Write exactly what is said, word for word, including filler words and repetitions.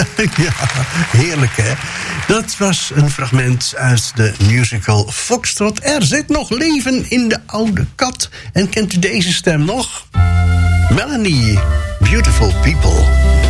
Ja, heerlijk hè. Dat was een fragment uit de musical Foxtrot. Er zit nog leven in de oude kat. En kent u deze stem nog? Melanie, Beautiful People.